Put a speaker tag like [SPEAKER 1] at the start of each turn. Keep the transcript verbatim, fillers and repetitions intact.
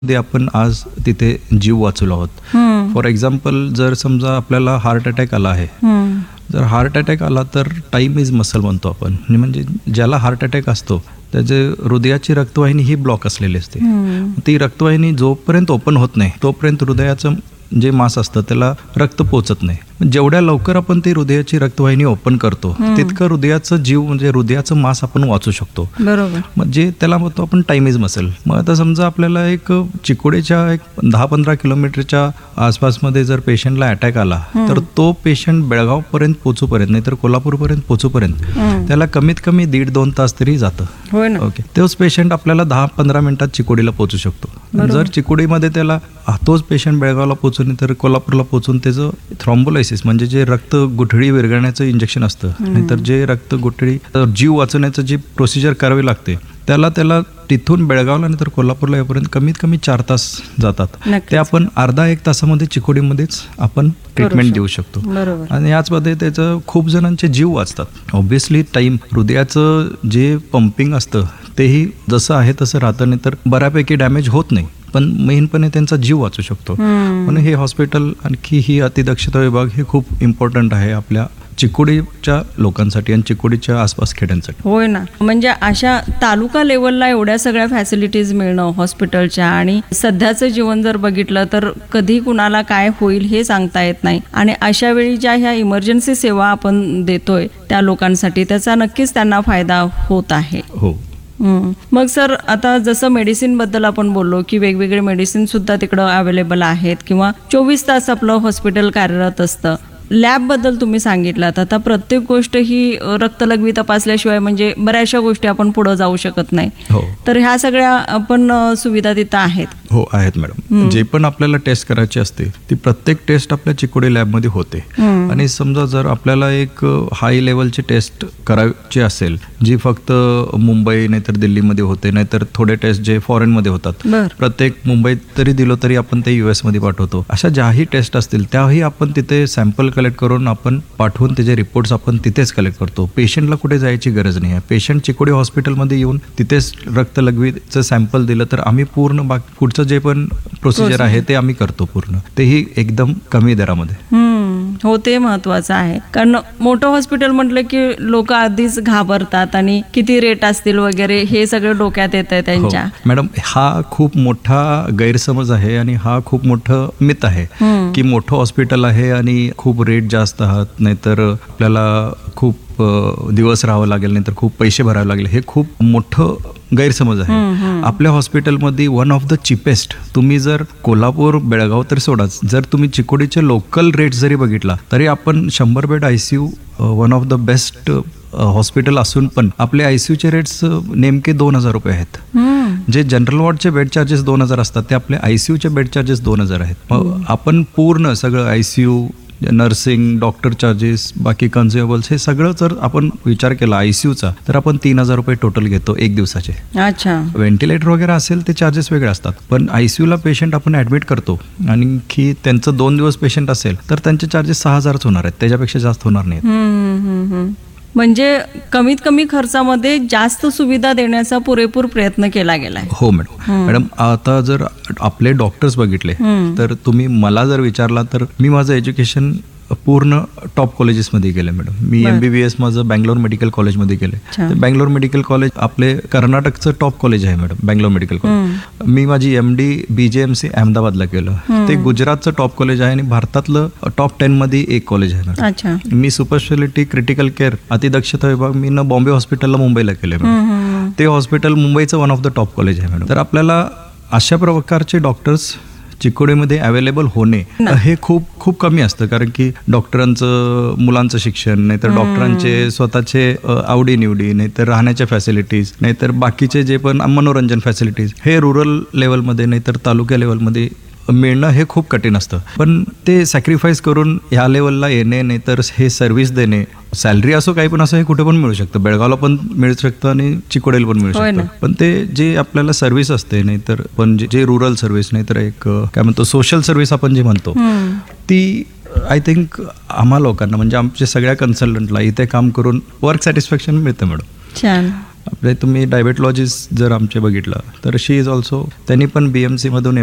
[SPEAKER 1] ते आपण आज तिथे जीव वाचवला आहोत. फॉर एक्झाम्पल, जर समजा आपल्याला हार्ट अटॅक आला आहे, जर हार्ट अटॅक आला तर टाईम इज मसल म्हणतो आपण. म्हणजे ज्याला हार्ट अटॅक असतो त्याचे हृदयाची रक्तवाहिनी ही ब्लॉक असलेली असते. ती रक्तवाहिनी जोपर्यंत ओपन होत नाही तोपर्यंत हृदयाचं जे मास असतं त्याला रक्त पोचत नाही. जेवढ्या लवकर आपण ती हृदयाची रक्तवाहिनी ओपन करतो तितकं हृदयाचं जीव म्हणजे हृदयाचं मास आपण वाचू शकतो.
[SPEAKER 2] बरोबर.
[SPEAKER 1] म्हणजे त्याला म्हणतो आपण टाइम इज मसल. मग आता समजा आपल्याला एक चिकोडीच्या एक दहा पंधरा किलोमीटरच्या आसपासमध्ये जर पेशंटला अटॅक आला तर तो पेशंट बेळगावपर्यंत पोचूपर्यंत नाही तर कोल्हापूरपर्यंत पोचूपर्यंत त्याला कमीत कमी दीड दोन तास तरी जातं. ओके, तोच पेशंट आपल्याला दहा पंधरा मिनिटात चिकोडीला पोचू शकतो. जर चिकोडीमध्ये त्याला तोच पेशंट बेळगावला पोचून तर कोल्हापूरला पोचून त्याचं थ्रॉम्बोलायसिस म्हणजे जे रक्त गुठळी विरघळण्याचं इंजेक्शन असतं, नाहीतर जे रक्त गुठळी जीव वाचवण्याचं जी प्रोसिजर करावी लागते त्याला त्याला तिथून बेळगावला नंतर कोल्हापूरला येईपर्यंत कमीत कमी चार तास जातात. ते आपण अर्धा एक तासामध्ये चिकोडीमध्येच आपण ट्रीटमेंट देऊ शकतो. आणि याचमध्ये त्याचं खूप जणांचे जीव वाचतात. ऑब्व्हियसली टाइम हृदयाचं जे पंपिंग असतं तेही जसं आहे तसं राहतं, नाही तर बऱ्यापैकी डॅमेज होत नाही, पण मेनपणे त्यांचा जीव वाचू शकतो. म्हणून हे हॉस्पिटल आणखी ही अतिदक्षता विभाग हे खूप इम्पॉर्टंट आहे आपल्या चिकोडीच्या लोकांसाठी आणि चिकोडीच्या आसपास खेड्यांसाठी.
[SPEAKER 2] होय ना. म्हणजे अशा तालुका लेवलला एवढ्या सगळ्या फॅसिलिटीज मिळणं हॉस्पिटलच्या, आणि सध्याचं जीवन जर बघितलं तर कधी कुणाला काय होईल हे सांगता येत नाही. आणि अशा वेळी ज्या ह्या इमर्जन्सी सेवा आपण देतोय त्या लोकांसाठी त्याचा नक्कीच त्यांना फायदा होत आहे.
[SPEAKER 1] हो.
[SPEAKER 2] मग सर, आता जसं मेडिसिन बद्दल आपण बोललो की वेगवेगळे मेडिसिन सुद्धा तिकडं अवेलेबल आहेत किंवा चोवीस तास आपलं हॉस्पिटल कार्यरत असतं. लॅब बद्दल तुम्ही सांगितलात. आता प्रत्येक गोष्ट ही रक्तलघवी तपासल्याशिवाय म्हणजे बऱ्याचशा गोष्टी आपण पुढे जाऊ शकत नाही. तर ह्या सगळ्या आपण सुविधा तिथं आहेत.
[SPEAKER 1] हो, आहेत मॅडम. जे पण आपल्याला टेस्ट करायची असते ती प्रत्येक टेस्ट आपल्या चिकोडी लॅबमध्ये होते. आणि समजा जर आपल्याला एक हाय लेवलची टेस्ट करायची असेल जी फक्त मुंबई नाहीतर दिल्लीमध्ये होते, नाहीतर थोडे टेस्ट जे फॉरेनमध्ये होतात, प्रत्येक मुंबईत तरी दिलो तरी आपण ते युएस मध्ये पाठवतो. अशा ज्याही टेस्ट असतील त्याही आपण तिथे सॅम्पल कलेक्ट करून आपण पाठवून त्याचे रिपोर्ट्स आपण तिथेच कलेक्ट करतो. पेशंटला कुठे जायची गरज नाही आहे. पेशंट चिकोडी हॉस्पिटलमध्ये येऊन तिथेच रक्तलघवीचं सॅम्पल दिलं तर आम्ही पूर्ण बाकी पुढचं जे पण प्रोसिजर आहे ते आम्ही करतो पूर्ण, तेही एकदम कमी दरामध्ये.
[SPEAKER 2] हो, ते महत्वाचं आहे. कारण मोठं हॉस्पिटल म्हटलं की लोक आधीच घाबरतात आणि किती रेट असतील वगैरे हे सगळं डोक्यात येत आहे त्यांच्या.
[SPEAKER 1] मॅडम, हा खूप मोठा गैरसमज आहे आणि हा खूप मोठं मिथ आहे की मोठं हॉस्पिटल आहे आणि खूप रेट जास्त आहात, नाहीतर आपल्याला खूप दिवस राहावं लागेल, नाहीतर खूप पैसे भरावे लागेल. हे खूप मोठं गैरसमज आहे. आपल्या हॉस्पिटलमध्ये वन ऑफ द चिपेस्ट, तुम्ही जर कोल्हापूर बेळगाव तर सोडाच, जर तुम्ही चिकोडीचे लोकल रेट जरी बघितला तरी आपण शंभर bed ICU one of the best hospital असून पण आपले आयसीयूचे रेट्स नेमके दोन हजार रुपये आहेत. जे जनरल वॉर्डचे बेड चार्जेस दोन हजार असतात ते आपले आयसीयूचे बेड चार्जेस दोन हजार आहेत. आपण पूर्ण सगळं आयसीयू, नर्सिंग, डॉक्टर चार्जेस, बाकी कन्झ्युमेबल्स हे सगळं जर आपण विचार केला आयसीयूचा तर आपण तीन हजार रुपये टोटल घेतो एक दिवसाचे.
[SPEAKER 2] अच्छा.
[SPEAKER 1] व्हेंटिलेटर वगैरे असेल ते चार्जेस वेगळे असतात, पण आयसीयूला पेशंट आपण ऍडमिट करतो आणि की त्यांचं दोन दिवस पेशंट असेल तर त्यांचे चार्जेस सहा हजारच होणार आहेत, त्याच्यापेक्षा जास्त होणार नाहीत.
[SPEAKER 2] म्हणजे कमीत कमी खर्चामध्ये जास्त सुविधा देण्याचा पुरेपूर प्रयत्न केला गेलाय.
[SPEAKER 1] हो मॅडम. मॅडम, आता जर आपले डॉक्टर्स बघितले तर तुम्ही मला जर विचारला तर मी माझं एज्युकेशन पूर्ण टॉप कॉलेजेसमध्ये गेले मॅडम. मी एमबीबीएस माझं बँगलोर मेडिकल कॉलेजमध्ये गेले. बँगलोर मेडिकल कॉलेज आपले कर्नाटकचं टॉप कॉलेज आहे मॅडम, बँगलोर मेडिकल कॉलेज. मी माझी एमडी बीजेएमसी अहमदाबादला केलं, ते गुजरातचं टॉप कॉलेज आहे आणि भारतातलं टॉप टेन मध्ये एक कॉलेज आहे मॅडम. मी सुपर स्पेशालिटी क्रिटिकल केअर अतिदक्षता विभाग मी ना बॉम्बे हॉस्पिटलला मुंबईला केलं मॅडम. ते हॉस्पिटल मुंबईचं one of the top college आहे मॅडम. तर आपल्याला अशा प्रकारचे डॉक्टर्स चिकोडीमध्ये अवेलेबल होणे हे खूप खूप कमी असतं, कारण की डॉक्टरांचं मुलांचं शिक्षण, नाहीतर डॉक्टरांचे स्वतःचे आवडीनिवडी, नाहीतर राहण्याच्या फॅसिलिटीज, नाहीतर बाकीचे जे पण मनोरंजन फॅसिलिटीज हे रुरल लेवलमध्ये नाहीतर तालुक्या लेवलमध्ये मिळणं हे खूप कठीण असतं. पण ते सॅक्रिफाईस करून ह्या लेवलला येणे, नाहीतर हे सर्व्हिस देणे, सॅलरी असो काही पण असो हे कुठे पण मिळू शकतं, बेळगावला पण मिळू शकतं आणि चिकोडीला पण मिळू शकतं. पण ते जे आपल्याला सर्व्हिस असते, नाहीतर पण जे रुरल सर्व्हिस, नाहीतर एक काय म्हणतो सोशल सर्व्हिस आपण जे म्हणतो, ती आय थिंक आम्हा लोकांना म्हणजे आमच्या सगळ्या कन्सल्टंटला इथे काम करून वर्क सॅटिस्फॅक्शन मिळतं मॅडम.
[SPEAKER 2] छान.
[SPEAKER 1] आपले तुम्ही डायबेटॉलॉजिस्ट जर आमचे बघितलं तर शी इज ऑल्सो, त्यांनी पण बी एम सीमधून